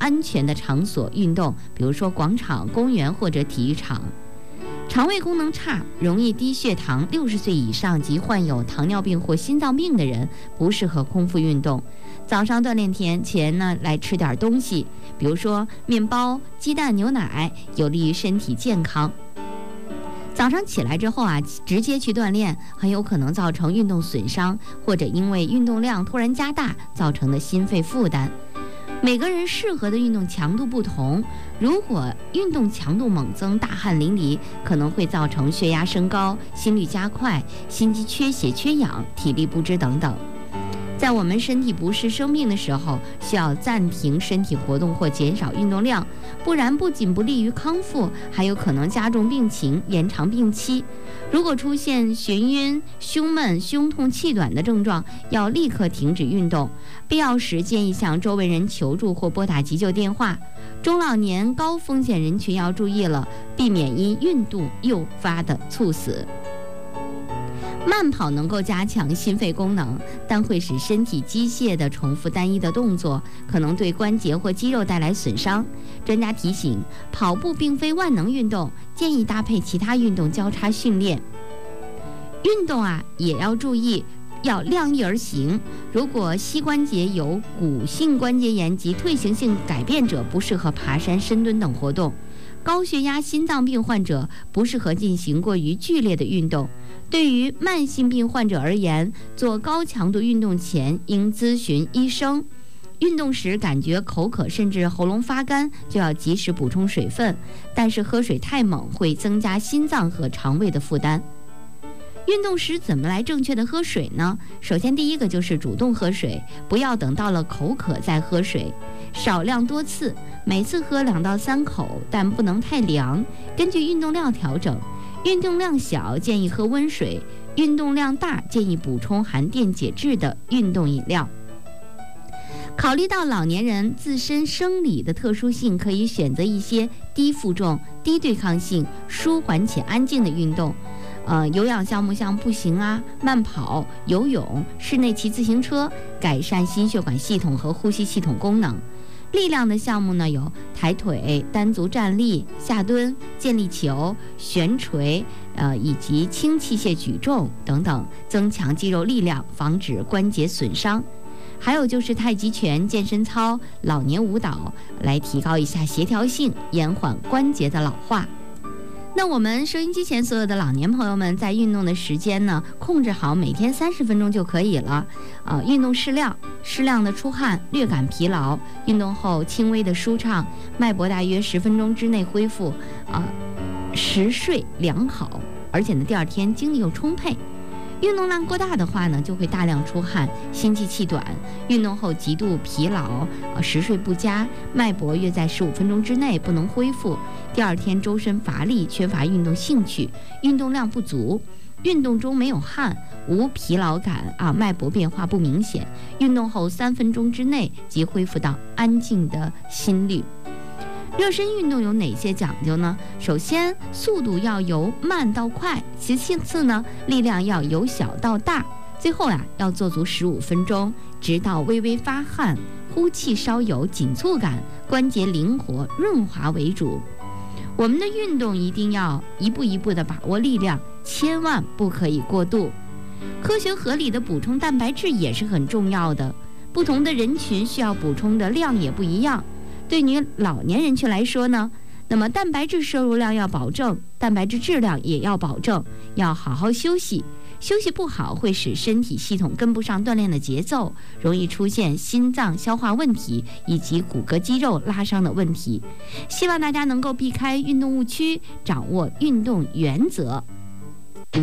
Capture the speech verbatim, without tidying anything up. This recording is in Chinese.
安全的场所运动，比如说广场、公园或者体育场。肠胃功能差、容易低血糖、六十岁以上及患有糖尿病或心脏病的人不适合空腹运动。早上锻炼前前呢，来吃点东西，比如说面包、鸡蛋、牛奶，有利于身体健康。早上起来之后啊，直接去锻炼，很有可能造成运动损伤，或者因为运动量突然加大造成的心肺负担。每个人适合的运动强度不同，如果运动强度猛增、大汗淋漓，可能会造成血压升高、心率加快、心肌缺血、缺氧、体力不支等等。在我们身体不适生病的时候，需要暂停身体活动或减少运动量，不然不仅不利于康复，还有可能加重病情、延长病期。如果出现眩晕、胸闷、胸痛、气短的症状，要立刻停止运动，必要时建议向周围人求助或拨打急救电话。中老年高风险人群要注意了，避免因运动诱发的猝死。慢跑能够加强心肺功能，但会使身体机械的重复单一的动作，可能对关节或肌肉带来损伤。专家提醒，跑步并非万能运动，建议搭配其他运动交叉训练。运动啊，也要注意，要量力而行。如果膝关节有骨性关节炎及退行性改变者，不适合爬山、深蹲等活动。高血压、心脏病患者不适合进行过于剧烈的运动。对于慢性病患者而言，做高强度运动前应咨询医生。运动时感觉口渴甚至喉咙发干，就要及时补充水分，但是喝水太猛会增加心脏和肠胃的负担。运动时怎么来正确的喝水呢？首先第一个就是主动喝水，不要等到了口渴再喝水，少量多次，每次喝两到三口，但不能太凉，根据运动量调整。运动量小建议喝温水，运动量大建议补充含电解质的运动饮料。考虑到老年人自身生理的特殊性，可以选择一些低负重、低对抗性、舒缓且安静的运动。呃，有氧项目像步行啊、慢跑、游泳、室内骑自行车，改善心血管系统和呼吸系统功能。力量的项目呢，有抬腿、单足站立、下蹲、健力球、悬垂，呃，以及轻器械举重等等，增强肌肉力量，防止关节损伤。还有就是太极拳、健身操、老年舞蹈，来提高一下协调性，延缓关节的老化。那我们收音机前所有的老年朋友们，在运动的时间呢，控制好每天三十分钟就可以了。呃，运动适量，适量的出汗，略感疲劳，运动后轻微的舒畅，脉搏大约十分钟之内恢复，啊、呃，食睡良好，而且呢，第二天精力又充沛。运动量过大的话呢，就会大量出汗，心悸气短，运动后极度疲劳，呃，食睡不佳，脉搏约在十五分钟之内不能恢复，第二天周身乏力，缺乏运动兴趣，运动量不足，运动中没有汗，无疲劳感啊，脉搏变化不明显，运动后三分钟之内即恢复到安静的心率。热身运动有哪些讲究呢？首先，速度要由慢到快，其次呢，力量要由小到大，最后呀、啊，要做足十五分钟，直到微微发汗，呼气稍有紧促感，关节灵活润滑为主。我们的运动一定要一步一步的把握力量，千万不可以过度。科学合理的补充蛋白质也是很重要的，不同的人群需要补充的量也不一样。对于老年人群来说呢，那么蛋白质摄入量要保证，蛋白质质量也要保证，要好好休息。休息不好会使身体系统跟不上锻炼的节奏，容易出现心脏消化问题以及骨骼肌肉拉伤的问题。希望大家能够避开运动误区，掌握运动原则。